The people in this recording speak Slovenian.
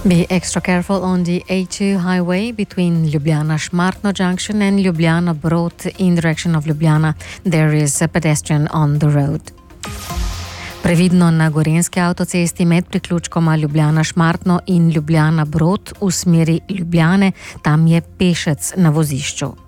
Be extra careful on the A2 highway between Ljubljana-Šmartno junction and Ljubljana-Brod in direction of Ljubljana. There is a pedestrian on the road. Previdno na Gorenjski avtocesti med priključkoma Ljubljana-Šmartno in Ljubljana-Brod v smeri Ljubljane, tam je pešec na vozišču.